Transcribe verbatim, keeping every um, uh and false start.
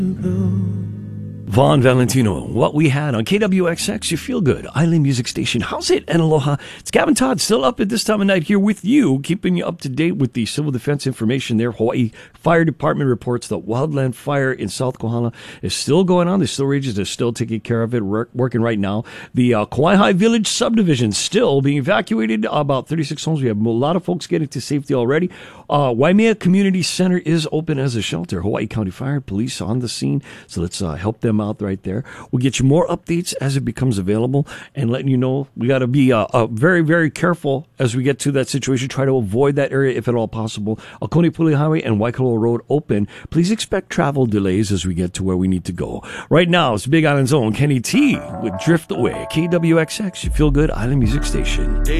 Vaughn Valentino, what we had on K W X X, you feel good, Island Music Station. How's it? And aloha. It's Gavin Todd, still up at this time of night here with you, keeping you up to date with the civil defense information there. Hawaii Fire Department reports that wildland fire in South Kohala is still going on. There's still rages. They're still taking care of it, work, working right now. The uh, Kauai High Village subdivision still being evacuated. About thirty-six homes. We have a lot of folks getting to safety already. Uh, Waimea Community Center is open as a shelter. Hawaii County Fire Police on the scene. So let's uh, help them out right there. We'll get you more updates as it becomes available and letting you know we got to be uh, uh, very, very careful as we get to that situation. Try to avoid that area if at all possible. Oconee Highway and Waikoloa Road open. Please expect travel delays as we get to where we need to go. Right now, it's Big Island's own Kenny T with Drift Away. K W X X, you feel good, Island Music Station.